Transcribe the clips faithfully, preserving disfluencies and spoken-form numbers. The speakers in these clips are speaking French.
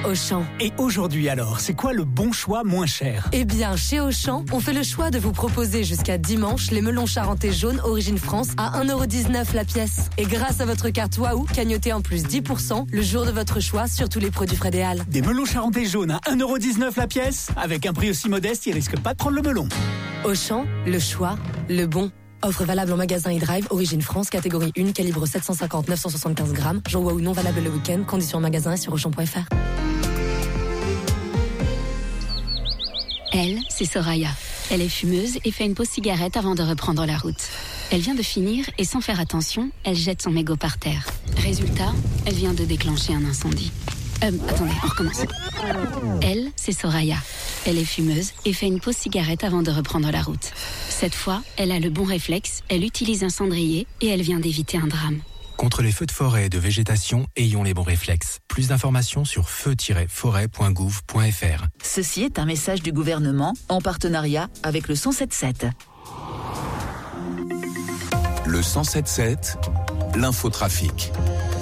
Auchan. Et aujourd'hui alors, c'est quoi le bon choix moins cher ? Eh bien, chez Auchan, on fait le choix de vous proposer jusqu'à dimanche les melons charentais jaunes Origine France à un euro dix-neuf la pièce. Et grâce à votre carte Waouh, cagnotez en plus dix pour cent le jour de votre choix sur tous les produits Frédéal. Des melons charentais jaunes à un euro dix-neuf la pièce ? Avec un prix aussi modeste, ils risquent pas de prendre le melon. Auchan, le choix, le bon. Offre valable en magasin et drive, Origine France, catégorie un, calibre sept cent cinquante à neuf cent soixante-quinze grammes. Jour Waouh non valable le week-end. Conditions en magasin et sur auchan point f r. Elle, c'est Soraya. Elle est fumeuse et fait une pause cigarette avant de reprendre la route. Elle vient de finir et sans faire attention, elle jette son mégot par terre. Résultat, elle vient de déclencher un incendie. Euh, attendez, on recommence. Elle, c'est Soraya. Elle est fumeuse et fait une pause cigarette avant de reprendre la route. Cette fois, elle a le bon réflexe, elle utilise un cendrier et elle vient d'éviter un drame. Contre les feux de forêt et de végétation, ayons les bons réflexes. Plus d'informations sur feu tiret forêt point gouv point f r. Ceci est un message du gouvernement en partenariat avec le cent sept sept. Le cent sept sept, l'infotrafic.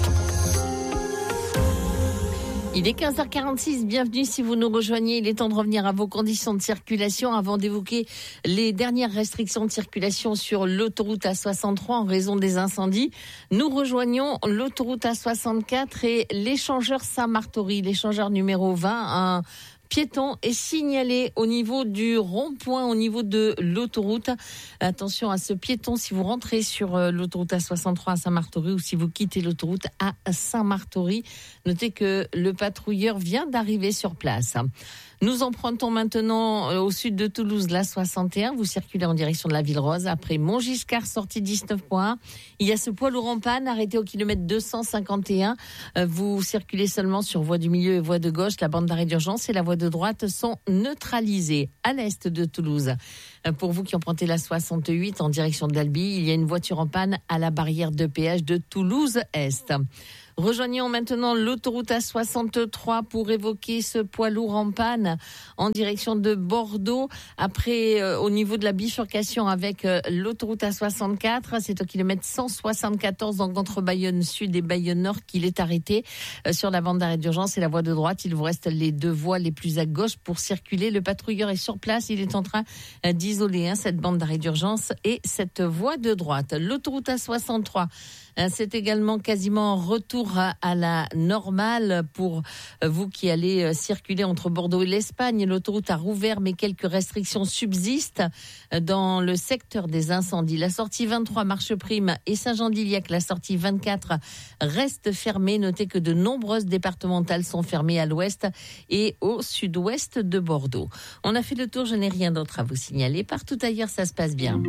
Il est quinze heures quarante-six, bienvenue si vous nous rejoignez. Il est temps de revenir à vos conditions de circulation avant d'évoquer les dernières restrictions de circulation sur l'autoroute A soixante-trois en raison des incendies. Nous rejoignons l'autoroute A soixante-quatre et l'échangeur Saint-Martory, l'échangeur numéro vingt, un piéton est signalé au niveau du rond-point, au niveau de l'autoroute. Attention à ce piéton si vous rentrez sur l'autoroute A soixante-trois à Saint-Martory ou si vous quittez l'autoroute à Saint-Martory. Notez que le patrouilleur vient d'arriver sur place. Nous empruntons maintenant au sud de Toulouse l'A soixante et un. Vous circulez en direction de la Ville Rose. Après Montgiscard, sortie dix-neuf point un. Il y a ce poids lourd en panne arrêté au kilomètre deux cent cinquante et un. Vous circulez seulement sur voie du milieu et voie de gauche. La bande d'arrêt d'urgence et la voie de droite sont neutralisées. À l'est de Toulouse, pour vous qui empruntez la soixante-huit en direction de l'Albi, il y a une voiture en panne à la barrière de péage de Toulouse-Est. Rejoignons maintenant l'autoroute A soixante-trois pour évoquer ce poids lourd en panne en direction de Bordeaux. Après, euh, au niveau de la bifurcation avec euh, l'autoroute A soixante-quatre, c'est au kilomètre cent soixante-quatorze entre Bayonne Sud et Bayonne Nord qu'il est arrêté euh, sur la bande d'arrêt d'urgence et la voie de droite. Il vous reste les deux voies les plus à gauche pour circuler. Le patrouilleur est sur place. Il est en train euh, d'isoler hein, cette bande d'arrêt d'urgence et cette voie de droite. L'autoroute A soixante-trois, euh, c'est également quasiment retour à la normale pour vous qui allez circuler entre Bordeaux et l'Espagne. L'autoroute a rouvert, mais quelques restrictions subsistent dans le secteur des incendies. La sortie vingt-trois, Marche Prime et Saint-Jean-d'Iliac, la sortie vingt-quatre reste fermée. Notez que de nombreuses départementales sont fermées à l'ouest et au sud-ouest de Bordeaux. On a fait le tour, je n'ai rien d'autre à vous signaler. Partout ailleurs, ça se passe bien.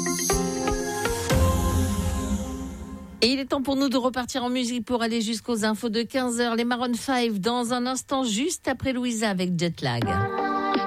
Et il est temps pour nous de repartir en musique pour aller jusqu'aux infos de quinze heures. Les Maroon cinq dans un instant, juste après Louisa avec Jetlag.